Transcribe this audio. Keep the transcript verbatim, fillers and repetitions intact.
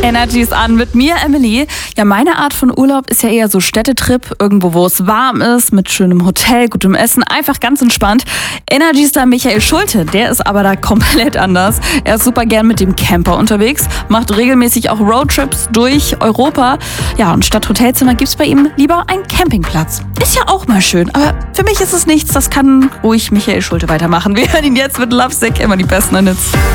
Energies an mit mir, Emily. Ja, meine Art von Urlaub ist ja eher so Städtetrip, irgendwo, wo es warm ist, mit schönem Hotel, gutem Essen, einfach ganz entspannt. Energies da Michael Schulte, der ist aber da komplett anders. Er ist super gern mit dem Camper unterwegs, macht regelmäßig auch Roadtrips durch Europa. Ja, und statt Hotelzimmer gibt's bei ihm lieber einen Campingplatz. Ist ja auch mal schön, aber für mich ist es nichts, das kann ruhig Michael Schulte weitermachen. Wir hören ihn jetzt mit Lovesick, immer die besten Hits.